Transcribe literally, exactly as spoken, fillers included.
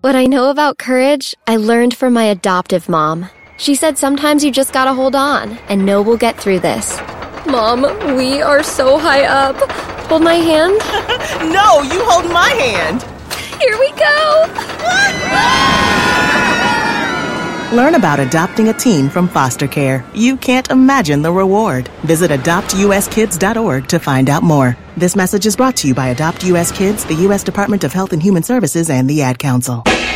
What I know about courage, I learned from my adoptive mom. She said sometimes you just gotta hold on and know we'll get through this. Mom, we are so high up. Hold my hand? No, you hold my hand. Here we go. Learn about adopting a teen from foster care. You can't imagine the reward. Visit adopt u s kids dot org to find out more. This message is brought to you by Adopt U S Kids, the U S Department of Health and Human Services, and the Ad Council.